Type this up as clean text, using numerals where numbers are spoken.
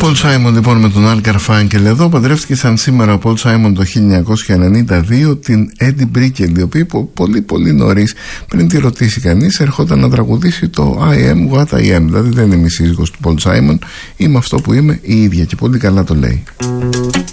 Paul Simon λοιπόν με τον Al Garfunkel εδώ. Παντρεύτηκε σαν σήμερα ο Paul Simon το 1992 την Eddie Brickell, η οποία πολύ νωρίς, πριν τη ρωτήσει κανείς, ερχόταν να τραγουδήσει το I am what I am. Δηλαδή δεν είμαι η σύζυγος του Paul Simon, είμαι αυτό που είμαι η ίδια, και πολύ καλά το λέει.